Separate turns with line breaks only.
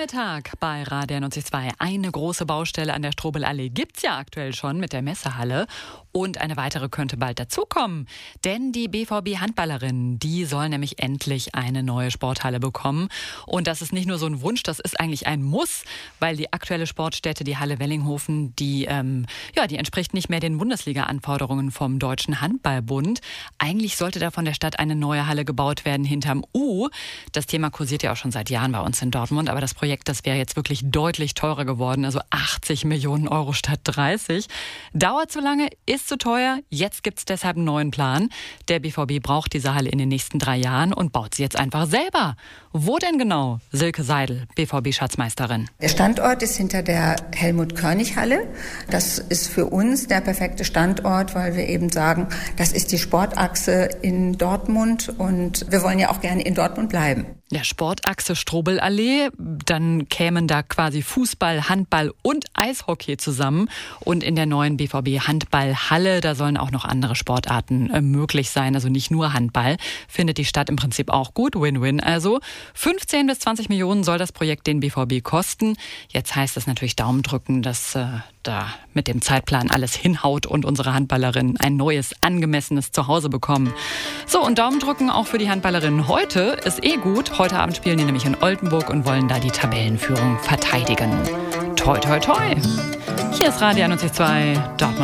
Mittag bei Radio 92.2. Eine große Baustelle an der Strobelallee gibt's ja aktuell schon mit der Messehalle. Und eine weitere könnte bald dazukommen. Denn die BVB-Handballerinnen, die sollen nämlich endlich eine neue Sporthalle bekommen. Und das ist nicht nur so ein Wunsch, das ist eigentlich ein Muss, weil die aktuelle Sportstätte, die Halle Wellinghofen, die entspricht nicht mehr den Bundesliga-Anforderungen vom Deutschen Handballbund. Eigentlich sollte da von der Stadt eine neue Halle gebaut werden hinterm U. Das Thema kursiert ja auch schon seit Jahren bei uns in Dortmund. Aber das Projekt, das wäre jetzt wirklich deutlich teurer geworden. Also 80 Millionen Euro statt 30. Dauert zu lange, ist zu teuer. Jetzt gibt's deshalb einen neuen Plan. Der BVB braucht diese Halle in den nächsten 3 Jahren und baut sie jetzt einfach selber. Wo denn genau? Silke Seidel, BVB-Schatzmeisterin.
Der Standort ist hinter der Helmut-Körnig-Halle. Das ist für uns der perfekte Standort, weil wir eben sagen, das ist die Sportachse in Dortmund und wir wollen ja auch gerne in Dortmund bleiben.
Der Sportachse Strobelallee, dann kämen da quasi Fußball, Handball und Eishockey zusammen. Und in der neuen BVB-Handballhalle, da sollen auch noch andere Sportarten möglich sein, also nicht nur Handball. Findet die Stadt im Prinzip auch gut, Win-Win also. 15 bis 20 Millionen soll das Projekt den BVB kosten. Jetzt heißt es natürlich Daumen drücken, dass da mit dem Zeitplan alles hinhaut und unsere Handballerinnen ein neues, angemessenes Zuhause bekommen. So, und Daumen drücken auch für die Handballerinnen heute ist gut. Heute Abend spielen die nämlich in Oldenburg und wollen da die Tabellenführung verteidigen. Toi, toi, toi. Hier ist Radio 92.2 Dortmund.